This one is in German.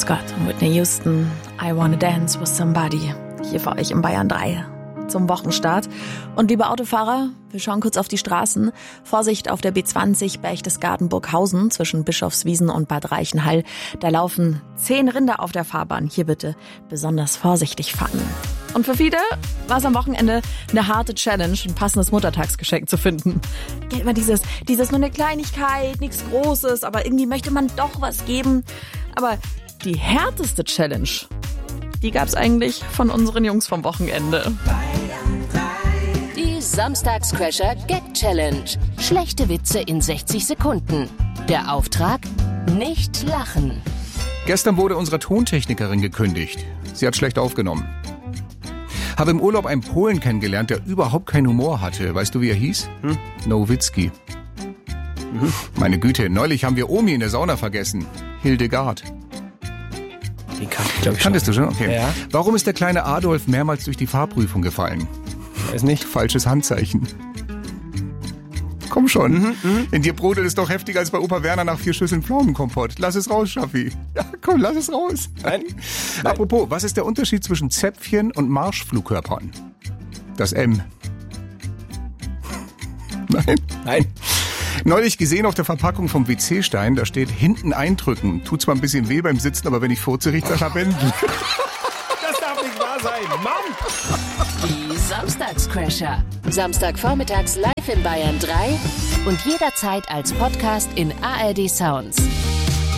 Scott und Whitney Houston, I Wanna Dance with Somebody. Hier für euch in Bayern 3 zum Wochenstart. Und liebe Autofahrer, wir schauen kurz auf die Straßen. Vorsicht auf der B20 Berchtesgaden-Burghausen zwischen Bischofswiesen und Bad Reichenhall. Da laufen 10 Rinder auf der Fahrbahn. Hier bitte besonders vorsichtig fahren. Und für viele war es am Wochenende eine harte Challenge, ein passendes Muttertagsgeschenk zu finden. Ja, immer dieses nur eine Kleinigkeit, nichts Großes, aber irgendwie möchte man doch was geben. Aber die härteste Challenge, die gab's eigentlich von unseren Jungs vom Wochenende. Die Samstagscrasher Gag Challenge. Schlechte Witze in 60 Sekunden. Der Auftrag: nicht lachen. Gestern wurde unsere Tontechnikerin gekündigt. Sie hat schlecht aufgenommen. Habe im Urlaub einen Polen kennengelernt, der überhaupt keinen Humor hatte. Weißt du, wie er hieß? Nowitzki. Meine Güte, neulich haben wir Omi in der Sauna vergessen. Hildegard. Den kannte ich, glaube ich, Kanntest du schon? Okay. Ja. Warum ist der kleine Adolf mehrmals durch die Fahrprüfung gefallen? Weiß nicht. Falsches Handzeichen. Komm schon. In dir brodelt es doch heftiger als bei Opa Werner nach 4 Schüsseln Pflaumenkompott. Lass es raus, Schaffi. Ja, komm, lass es raus. Nein. Apropos, was ist der Unterschied zwischen Zäpfchen und Marschflugkörpern? Das M. Nein. Neulich gesehen auf der Verpackung vom WC-Stein, da steht hinten eindrücken. Tut zwar ein bisschen weh beim Sitzen, aber wenn ich furze, riecht das Lavendel. Das darf nicht wahr sein. Mann! Die Samstagscrasher. Samstagvormittags live in Bayern 3 und jederzeit als Podcast in ARD Sounds.